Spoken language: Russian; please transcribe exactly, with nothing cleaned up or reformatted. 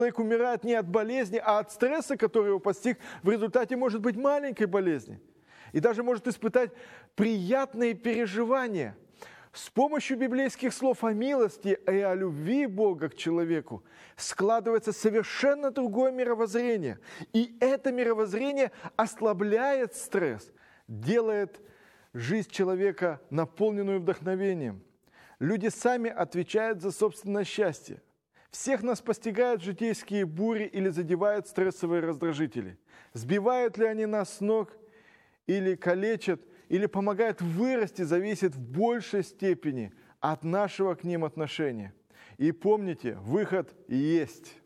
Человек умирает не от болезни, а от стресса, который его постиг в результате, может быть, маленькой болезни. И даже может испытать приятные переживания. С помощью библейских слов о милости и о любви Бога к человеку складывается совершенно другое мировоззрение. И это мировоззрение ослабляет стресс, делает жизнь человека наполненную вдохновением. Люди сами отвечают за собственное счастье. Всех нас постигают житейские бури или задевают стрессовые раздражители. Сбивают ли они нас с ног или калечат, или помогают вырасти, зависит в большей степени от нашего к ним отношения. И помните, выход есть.